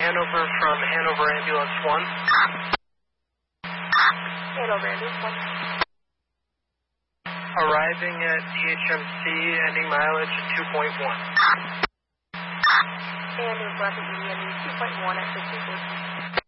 Hanover from Hanover Ambulance 1. Hanover Ambulance 1. Arriving at DHMC, ending mileage at 2.1. And we're rapidly ending 2.1 at 50.